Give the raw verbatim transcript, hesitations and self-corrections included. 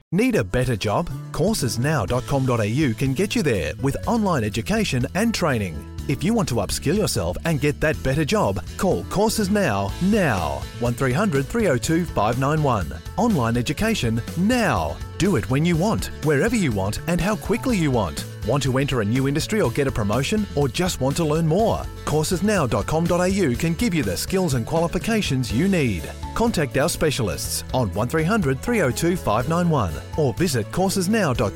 Need a better job? courses now dot com dot a u can get you there with online education and training. If you want to upskill yourself and get that better job, call Courses Now, now. one three hundred three oh two five nine one. Online education now. Do it when you want, wherever you want and how quickly you want. Want to enter a new industry or get a promotion, or just want to learn more? courses now dot com dot a u can give you the skills and qualifications you need. Contact our specialists on one three hundred three oh two five nine one or visit courses now dot